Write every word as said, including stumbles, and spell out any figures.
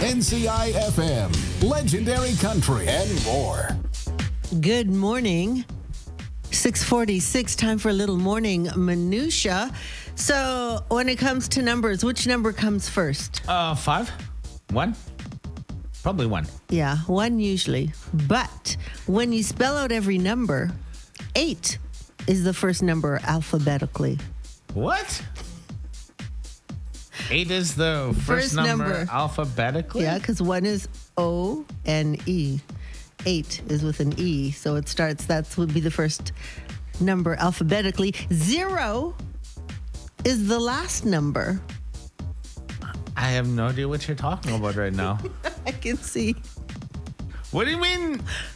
N C I F M, Legendary Country, and more. Good morning. six forty-six, time for a little morning minutia. So when it comes to numbers, which number comes first? Uh, five? One? Probably one. Yeah, one usually. But when you spell out every number, eight is the first number alphabetically. What? Eight is the first, First number, number. alphabetically? Yeah, because one is O and E. Eight is with an E, so it starts, that would be the first number alphabetically. Zero is the last number. I have no idea what you're talking about right now. I can see. What do you mean?